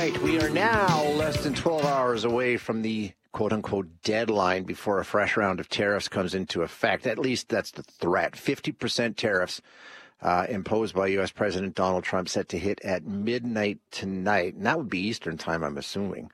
right, we are now less than 12 hours away from the quote-unquote deadline before a fresh round of tariffs comes into effect. At least that's the threat. 50% tariffs imposed by U.S. President Donald Trump set to hit at midnight tonight. And that would be Eastern time, I'm assuming.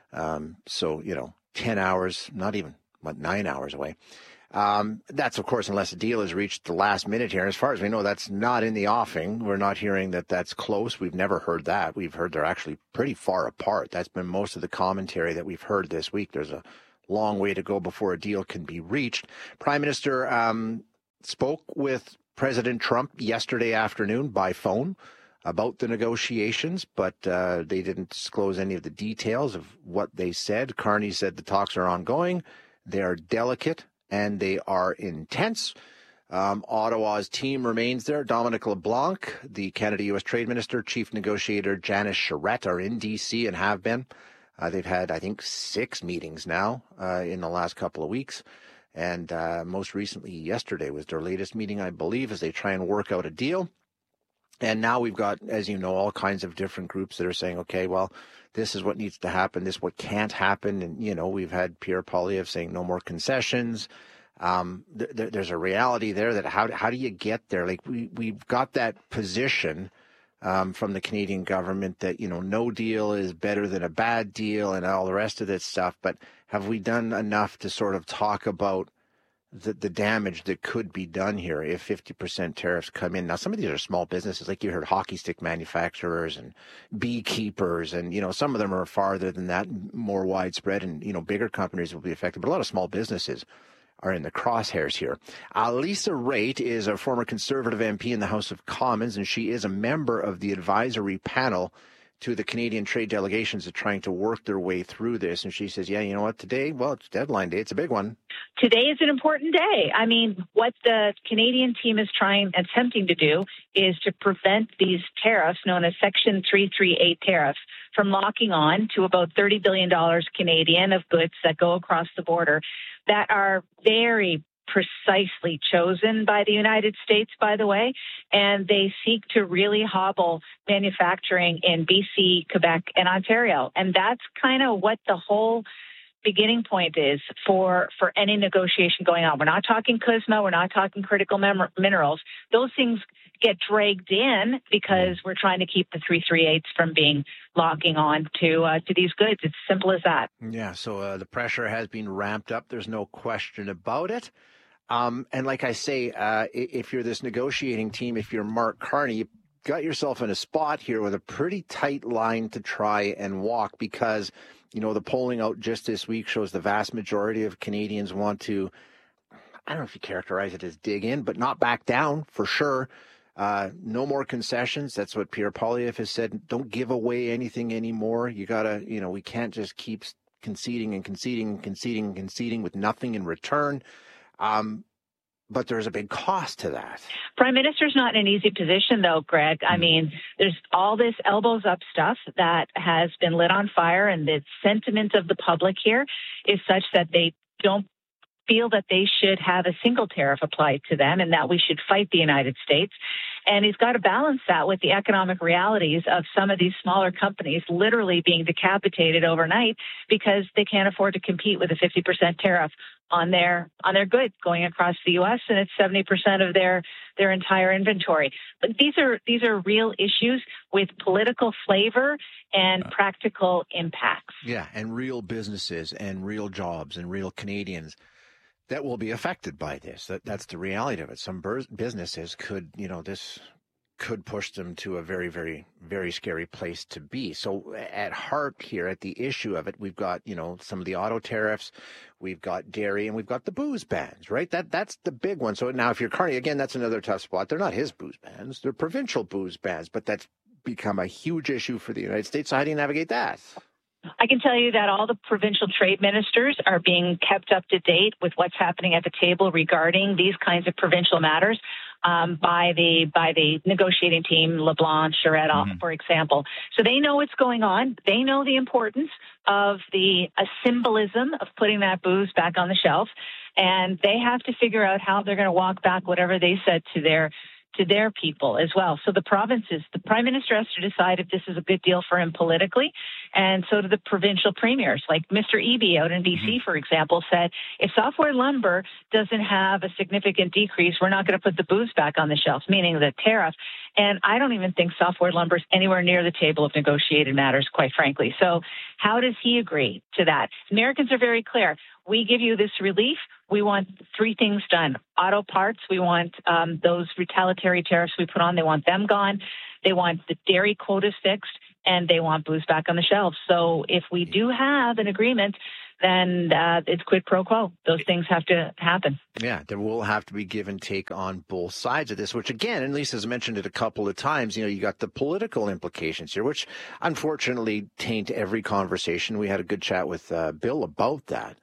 So, 10 hours, not even, 9 hours away. That's, of course, unless a deal is reached the last minute here. As far as we know, that's not in the offing. We're not hearing that that's close. We've never heard that. We've heard they're actually pretty far apart. That's been most of the commentary that we've heard this week. There's a long way to go before a deal can be reached. Prime Minister spoke with President Trump yesterday afternoon by phone about the negotiations, but they didn't disclose any of the details of what they said. Carney said the talks are ongoing. They are delicate and they are intense. Ottawa's team remains there. Dominic LeBlanc, the Canada-U.S. Trade Minister, Chief Negotiator Janice Charette are in D.C. and have been. They've had, I think, 6 meetings now in the last couple of weeks. And most recently, yesterday was their latest meeting, I believe, as they try and work out a deal. And now we've got, as you know, all kinds of different groups that are saying, okay, well, this is what needs to happen, this is what can't happen. And, we've had Pierre Poilievre saying no more concessions. There's a reality there that how do you get there? Like we've got that position from the Canadian government that, no deal is better than a bad deal and all the rest of this stuff. But have we done enough to sort of talk about the damage that could be done here if 50% tariffs come in? Now, some of these are small businesses, like you heard hockey stick manufacturers and beekeepers, and, some of them are farther than that, more widespread, and, bigger companies will be affected. But a lot of small businesses are in the crosshairs here. Lisa Raitt is a former Conservative MP in the House of Commons, and she is a member of the advisory panel to the Canadian trade delegations that are trying to work their way through this. And she says, yeah, you know what, today, well, it's deadline day. It's a big one. Today is an important day. I mean, what the Canadian team is attempting to do is to prevent these tariffs, known as Section 338 tariffs, from locking on to about $30 billion Canadian of goods that go across the border that are very precisely chosen by the United States, by the way, and they seek to really hobble manufacturing in BC, Quebec, and Ontario. And that's kind of what the whole beginning point is for any negotiation going on. We're not talking CUSMA. We're not talking critical minerals. Those things get dragged in because we're trying to keep the 338s from locking on to these goods. It's simple as that. Yeah, so the pressure has been ramped up. There's no question about it. And like I say, if you're this negotiating team, if you're Mark Carney, you got yourself in a spot here with a pretty tight line to try and walk because, the polling out just this week shows the vast majority of Canadians want to, I don't know if you characterize it as dig in, but not back down for sure. No more concessions. That's what Pierre Poilievre has said. Don't give away anything anymore. You got to, we can't just keep conceding and conceding and conceding and conceding with nothing in return. But there's a big cost to that. Prime Minister's not in an easy position, though, Greg. I mean, there's all this elbows up stuff that has been lit on fire, and the sentiment of the public here is such that they don't feel that they should have a single tariff applied to them and that we should fight the United States. And he's got to balance that with the economic realities of some of these smaller companies literally being decapitated overnight because they can't afford to compete with a 50% tariff on their goods going across the U.S. and it's 70% of their entire inventory. But these are real issues with political flavor and practical impacts. Yeah, and real businesses and real jobs and real Canadians that will be affected by this. That's the reality of it. Some businesses could, this could push them to a very, very, very scary place to be. So at heart here, at the issue of it, we've got, some of the auto tariffs, we've got dairy, and we've got the booze bans, right? That's the big one. So now if you're Carney, again, that's another tough spot. They're not his booze bans. They're provincial booze bans, but that's become a huge issue for the United States. So how do you navigate that? I can tell you that all the provincial trade ministers are being kept up to date with what's happening at the table regarding these kinds of provincial matters by the negotiating team, LeBlanc, Charette, for example. So they know what's going on. They know the importance of the symbolism of putting that booze back on the shelf, and they have to figure out how they're going to walk back whatever they said to their to their people as well. So the provinces, the prime minister has to decide if this is a good deal for him politically, and so do the provincial premiers. Like Mr. Eby out in BC, for example, said, if softwood lumber doesn't have a significant decrease, we're not going to put the booze back on the shelves, meaning the tariff. And I don't even think softwood lumber is anywhere near the table of negotiated matters, quite frankly. So how does he agree to that? Americans are very clear. We give you this relief. We want three things done. Auto parts, we want those retaliatory tariffs we put on, they want them gone. They want the dairy quotas fixed, and they want booze back on the shelves. So if we do have an agreement, then it's quid pro quo. Those things have to happen. Yeah, there will have to be give and take on both sides of this, which again, and Lisa's mentioned it a couple of times, you got the political implications here, which unfortunately taint every conversation. We had a good chat with Bill about that.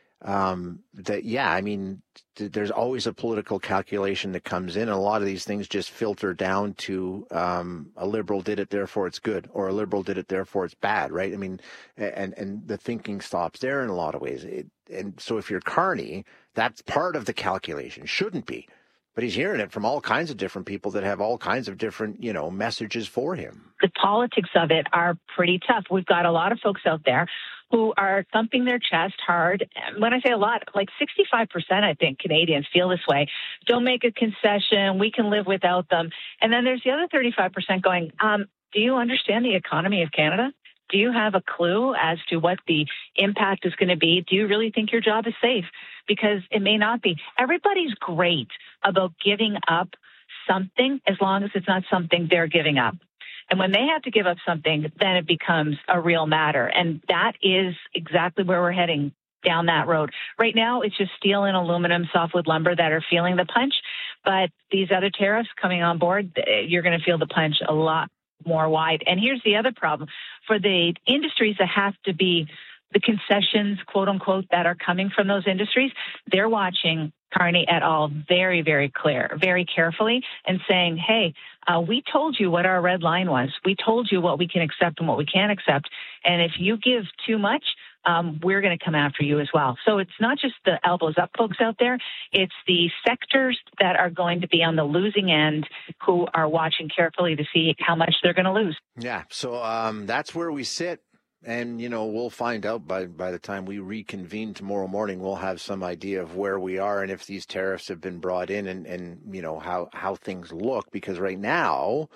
There's always a political calculation that comes in, and a lot of these things just filter down to a Liberal did it, therefore it's good, or a Liberal did it, therefore it's bad, right? I mean, and the thinking stops there in a lot of ways. And so if you're Carney, that's part of the calculation. Shouldn't be. But he's hearing it from all kinds of different people that have all kinds of different, messages for him. The politics of it are pretty tough. We've got a lot of folks out there who are thumping their chest hard. When I say a lot, like 65%, I think Canadians feel this way. Don't make a concession. We can live without them. And then there's the other 35% going, do you understand the economy of Canada? Do you have a clue as to what the impact is going to be? Do you really think your job is safe? Because it may not be. Everybody's great about giving up something as long as it's not something they're giving up. And when they have to give up something, then it becomes a real matter. And that is exactly where we're heading, down that road. Right now, it's just steel and aluminum, softwood lumber that are feeling the punch. But these other tariffs coming on board, you're going to feel the punch a lot more wide. And here's the other problem. For the industries that have to be the concessions, quote unquote, that are coming from those industries, they're watching Carney et al. Very, very carefully and saying, hey, we told you what our red line was. We told you what we can accept and what we can't accept. And if you give too much, we're going to come after you as well. So it's not just the elbows up folks out there. It's the sectors that are going to be on the losing end who are watching carefully to see how much they're going to lose. Yeah. So that's where we sit. And, we'll find out by the time we reconvene tomorrow morning. We'll have some idea of where we are and if these tariffs have been brought in and how things look. Because right now,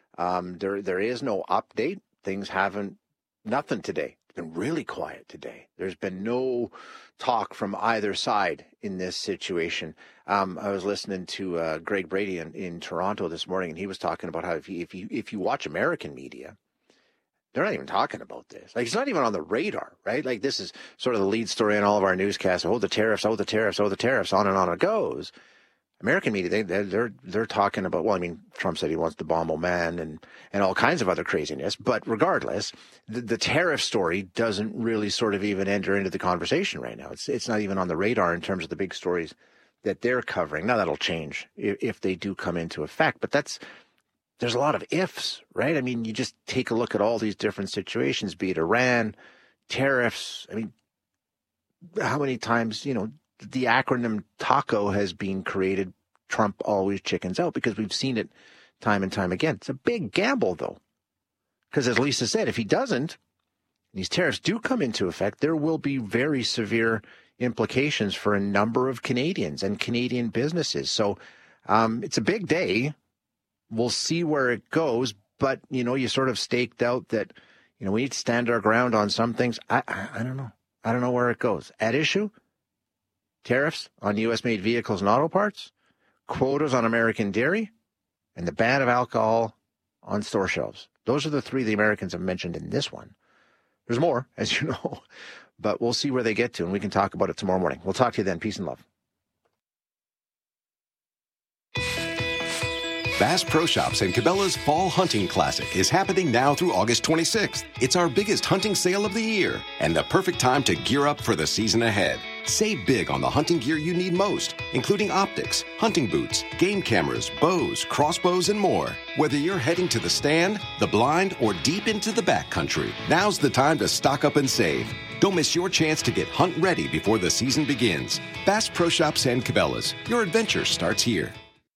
there is no update. Things nothing today. It's been really quiet today. There's been no talk from either side in this situation. I was listening to Greg Brady in Toronto this morning, and he was talking about how if you watch American media, they're not even talking about this. Like, it's not even on the radar, right? Like, this is sort of the lead story in all of our newscasts. Oh, the tariffs, on and on it goes. American media, they're talking about, well, I mean, Trump said he wants to bomb Oman and all kinds of other craziness. But regardless, the tariff story doesn't really sort of even enter into the conversation right now. It's not even on the radar in terms of the big stories that they're covering. Now, that'll change if they do come into effect. But there's a lot of ifs, right? I mean, you just take a look at all these different situations, be it Iran, tariffs. I mean, how many times, the acronym TACO has been created. Trump always chickens out because we've seen it time and time again. It's a big gamble, though, because as Lisa said, if he doesn't, these tariffs do come into effect, there will be very severe implications for a number of Canadians and Canadian businesses. So it's a big day. We'll see where it goes, but, you sort of staked out that, we need to stand our ground on some things. I don't know. I don't know where it goes. At issue, tariffs on U.S.-made vehicles and auto parts, quotas on American dairy, and the ban of alcohol on store shelves. Those are the three the Americans have mentioned in this one. There's more, as you know, but we'll see where they get to, and we can talk about it tomorrow morning. We'll talk to you then. Peace and love. Bass Pro Shops and Cabela's Fall Hunting Classic is happening now through August 26th. It's our biggest hunting sale of the year and the perfect time to gear up for the season ahead. Save big on the hunting gear you need most, including optics, hunting boots, game cameras, bows, crossbows, and more. Whether you're heading to the stand, the blind, or deep into the backcountry, now's the time to stock up and save. Don't miss your chance to get hunt ready before the season begins. Bass Pro Shops and Cabela's. Your adventure starts here.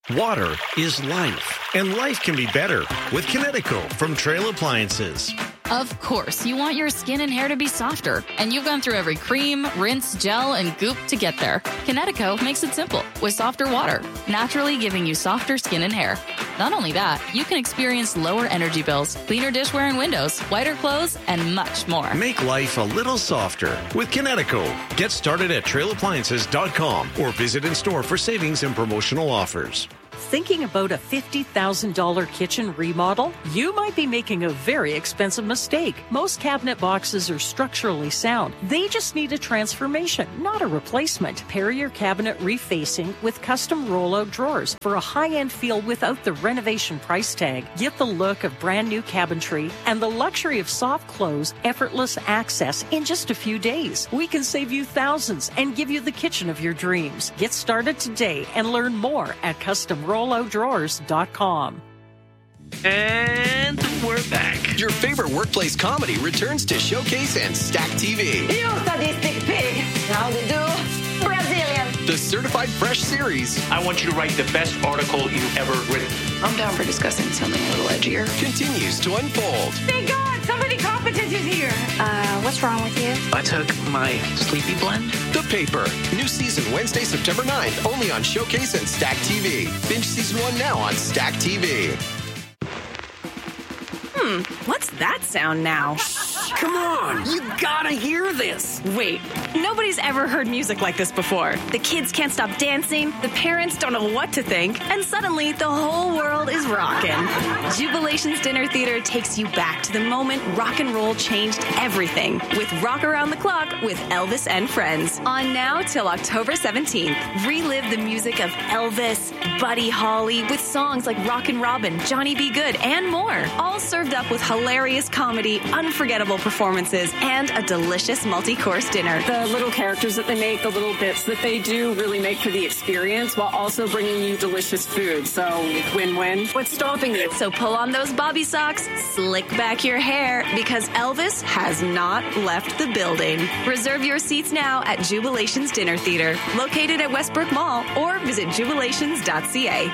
Water is life, and life can be better with Kinetico from Trail Appliances. Of course, you want your skin and hair to be softer, and you've gone through every cream, rinse, gel, and goop to get there. Kinetico makes it simple with softer water, naturally giving you softer skin and hair. Not only that, you can experience lower energy bills, cleaner dishware and windows, whiter clothes, and much more. Make life a little softer with Kinetico. Get started at trailappliances.com or visit in store for savings and promotional offers. Thinking about a $50,000 kitchen remodel? You might be making a very expensive mistake. Most cabinet boxes are structurally sound. They just need a transformation, not a replacement. Pair your cabinet refacing with custom rollout drawers for a high-end feel without the renovation price tag. Get the look of brand new cabinetry and the luxury of soft close, effortless access in just a few days. We can save you thousands and give you the kitchen of your dreams. Get started today and learn more at customrolloutdrawers.com. And we're back. Your favorite workplace comedy returns to Showcase and Stack TV. You sadistic pig! How to do? Brazilian! The Certified Fresh series. I want you to write the best article you've ever written. I'm down for discussing something a little edgier. Continues to unfold. Thank God! Somebody competent is here! What's wrong with you? I took my sleepy blend. The Paper. New season Wednesday, September 9th. Only on Showcase and Stack TV. Binge season 1 now on Stack TV. What's that sound now? Come on, you gotta hear this. Wait, nobody's ever heard music like this before. The kids can't stop dancing, the parents don't know what to think, and suddenly the whole world is rocking. Jubilations Dinner Theater takes you back to the moment rock and roll changed everything with Rock Around the Clock with Elvis and Friends. On now till October 17th. Relive the music of Elvis, Buddy Holly with songs like Rockin' Robin, Johnny B. Good, and more. All served up with hilarious comedy, unforgettable performances, and a delicious multi-course dinner. The little characters that they make, the little bits that they do really make for the experience while also bringing you delicious food. So win-win. What's stopping you? So pull on those bobby socks, slick back your hair, because Elvis has not left the building. Reserve your seats now at Jubilations Dinner Theater, located at Westbrook Mall, or visit jubilations.ca.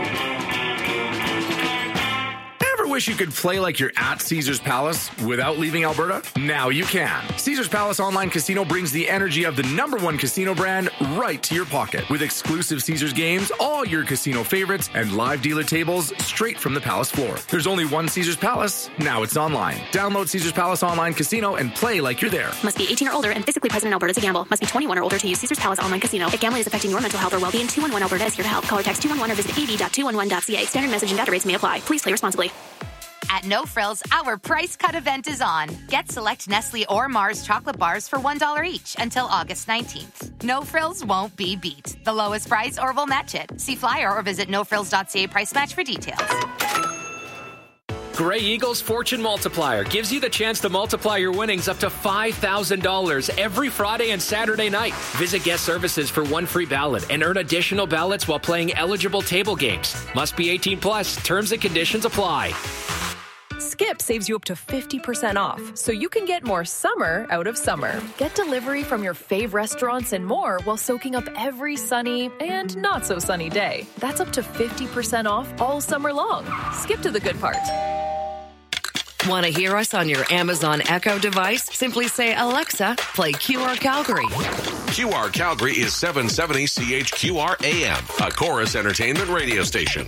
Wish you could play like you're at Caesars Palace without leaving Alberta? Now you can. Caesars Palace Online Casino brings the energy of the #1 casino brand right to your pocket. With exclusive Caesars games, all your casino favorites, and live dealer tables straight from the Palace floor. There's only one Caesars Palace. Now it's online. Download Caesars Palace Online Casino and play like you're there. Must be 18 or older and physically present in Alberta to gamble. Must be 21 or older to use Caesars Palace Online Casino. If gambling is affecting your mental health or well-being, 211 Alberta is here to help. Call or text 211 or visit av.211.ca. Standard message and data rates may apply. Please play responsibly. At No Frills, our price cut event is on. Get select Nestle or Mars chocolate bars for $1 each until August 19th. No Frills won't be beat. The lowest price or we'll match it. See flyer or visit nofrills.ca price match for details. Grey Eagle's Fortune Multiplier gives you the chance to multiply your winnings up to $5,000 every Friday and Saturday night. Visit Guest Services for one free ballot and earn additional ballots while playing eligible table games. Must be 18 plus. Terms and conditions apply. Skip saves you up to 50% off, so you can get more summer out of summer. Get delivery from your fave restaurants and more while soaking up every sunny and not so sunny day. That's up to 50% off all summer long. Skip to the good part. Want to hear us on your Amazon Echo device? Simply say, Alexa, play QR Calgary. QR Calgary is 770 CHQR AM, a Chorus Entertainment radio station.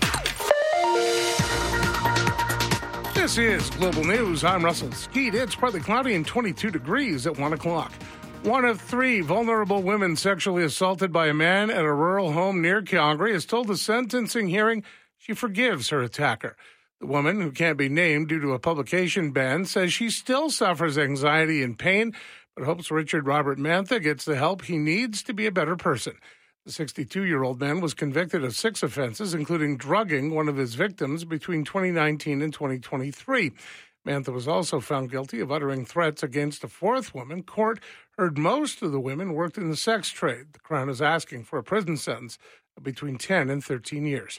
This is Global News. I'm Russell Skeet. It's partly cloudy and 22 degrees at 1 o'clock. One of 3 vulnerable women sexually assaulted by a man at a rural home near Calgary has told the sentencing hearing she forgives her attacker. The woman, who can't be named due to a publication ban, says she still suffers anxiety and pain, but hopes Richard Robert Mantha gets the help he needs to be a better person. The 62-year-old man was convicted of 6 offenses, including drugging one of his victims between 2019 and 2023. Mantha was also found guilty of uttering threats against a 4th woman. Court heard most of the women worked in the sex trade. The Crown is asking for a prison sentence of between 10 and 13 years.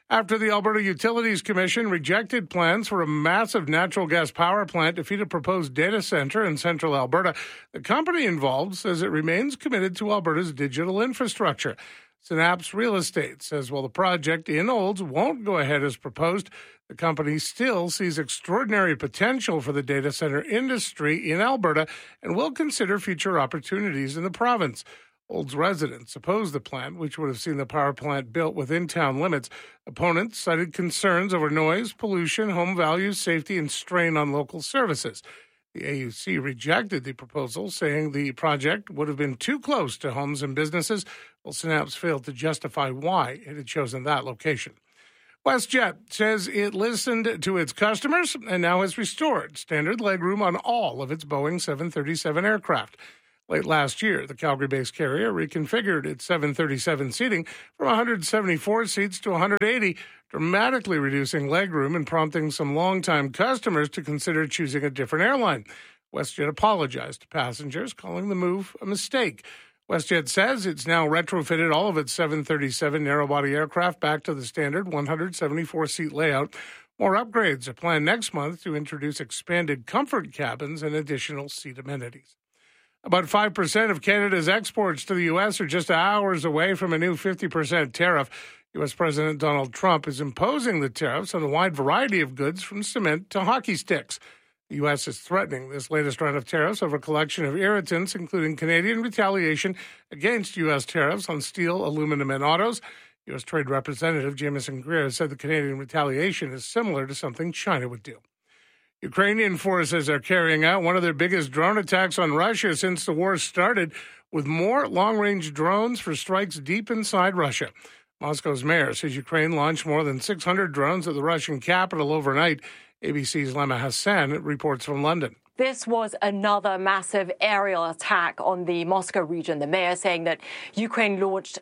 After the Alberta Utilities Commission rejected plans for a massive natural gas power plant to feed a proposed data center in central Alberta, the company involved says it remains committed to Alberta's digital infrastructure. Synapse Real Estate says while the project in Olds won't go ahead as proposed, the company still sees extraordinary potential for the data center industry in Alberta and will consider future opportunities in the province. Olds residents oppose the plan, which would have seen the power plant built within town limits. Opponents cited concerns over noise, pollution, home values, safety, and strain on local services. The AUC rejected the proposal, saying the project would have been too close to homes and businesses, while Synapse failed to justify why it had chosen that location. WestJet says it listened to its customers and now has restored standard legroom on all of its Boeing 737 aircraft. Late last year, the Calgary-based carrier reconfigured its 737 seating from 174 seats to 180, dramatically reducing legroom and prompting some longtime customers to consider choosing a different airline. WestJet apologized to passengers, calling the move a mistake. WestJet says it's now retrofitted all of its 737 narrow-body aircraft back to the standard 174-seat layout. More upgrades are planned next month to introduce expanded comfort cabins and additional seat amenities. About 5% of Canada's exports to the U.S. are just hours away from a new 50% tariff. U.S. President Donald Trump is imposing the tariffs on a wide variety of goods from cement to hockey sticks. The U.S. is threatening this latest round of tariffs over a collection of irritants, including Canadian retaliation against U.S. tariffs on steel, aluminum, and autos. U.S. Trade Representative Jameson Greer said the Canadian retaliation is similar to something China would do. Ukrainian forces are carrying out one of their biggest drone attacks on Russia since the war started, with more long-range drones for strikes deep inside Russia. Moscow's mayor says Ukraine launched more than 600 drones at the Russian capital overnight. ABC's Lema Hassan reports from London. This was another massive aerial attack on the Moscow region. The mayor saying that Ukraine launched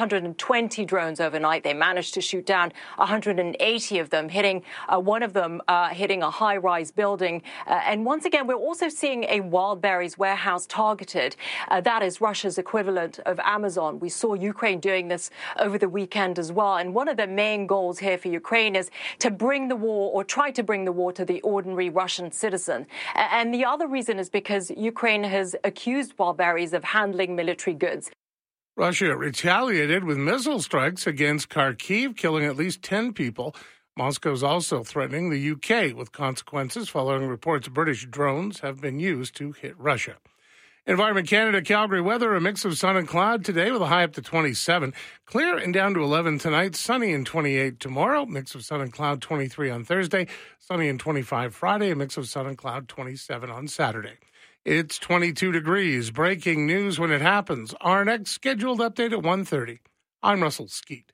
620 drones overnight. They managed to shoot down 180 of them, hitting one of them hitting a high-rise building. And once again, we're also seeing a Wildberries warehouse targeted. That is Russia's equivalent of Amazon. We saw Ukraine doing this over the weekend as well. And one of the main goals here for Ukraine is to bring the war, or try to bring the war, to the ordinary Russian citizen. And the other reason is because Ukraine has accused Wildberries of handling military goods. Russia retaliated with missile strikes against Kharkiv, killing at least 10 people. Moscow's also threatening the UK with consequences following reports British drones have been used to hit Russia. Environment Canada, Calgary weather, a mix of sun and cloud today with a high up to 27. Clear and down to 11 tonight, sunny and 28 tomorrow. Mix of sun and cloud 23 on Thursday, sunny and 25 Friday, a mix of sun and cloud 27 on Saturday. It's 22 degrees. Breaking news when it happens. Our next scheduled update at 1:30. I'm Russell Skeet.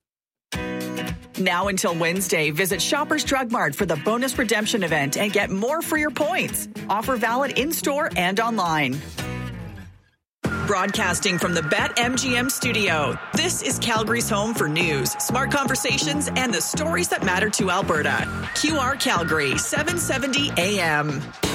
Now until Wednesday, visit Shoppers Drug Mart for the bonus redemption event and get more for your points. Offer valid in-store and online. Broadcasting from the BetMGM studio, this is Calgary's home for news, smart conversations, and the stories that matter to Alberta. QR Calgary, 770 AM.